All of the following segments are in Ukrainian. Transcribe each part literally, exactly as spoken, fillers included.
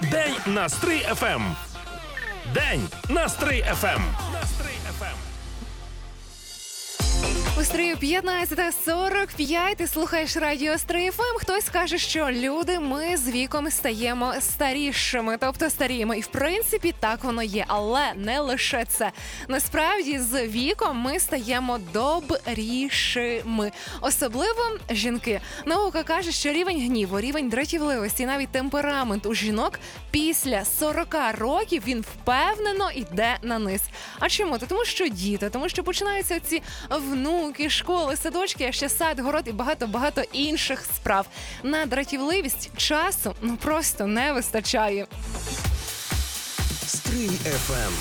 День на Стрий еф ем. День на Стрий еф ем. На Стрий еф ем. У Стрию п'ятнадцята сорок п'ять, ти слухаєш радіо Стрий еф ем. Хтось каже, що люди, ми з віком стаємо старішими, тобто старіємо. І в принципі так воно є, але не лише це. Насправді з віком ми стаємо добрішими. Особливо жінки. Наука каже, що рівень гніву, рівень дратівливості, навіть темперамент у жінок після сорока років він впевнено йде на низ. А чому? Тому що діти, тому що починаються ці внуки, школи, садочки, а ще сад, город і багато-багато інших справ. На дратівливість часу ну просто не вистачає. Стрий еф ем.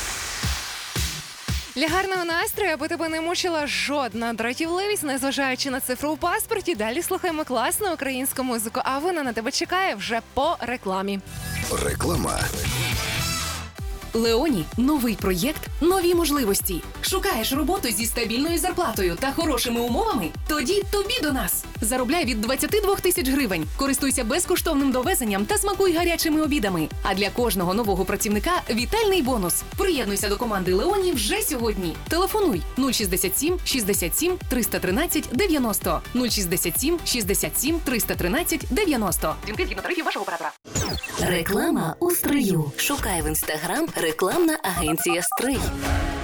Для гарного настрою, аби тебе не мучила жодна дратівливість, незважаючи на цифру у паспорті, далі слухаємо класну українську музику, а вона на тебе чекає вже по рекламі. Реклама. Леоні – новий проєкт, нові можливості. Шукаєш роботу зі стабільною зарплатою та хорошими умовами? Тоді тобі до нас. Заробляй від двадцяти двох тисяч гривень. Користуйся безкоштовним довезенням та смакуй гарячими обідами. А для кожного нового працівника – вітальний бонус. Приєднуйся до команди Леоні вже сьогодні. Телефонуй нуль шістдесят сім шістдесят сім триста тринадцять дев'яносто нуль шістдесят сім шістдесят сім триста тринадцять дев'яносто. Дзвінки згідно тарифів вашого оператора. Реклама у Стрию. Шукай в інстаграм рекламна агенція Стрий.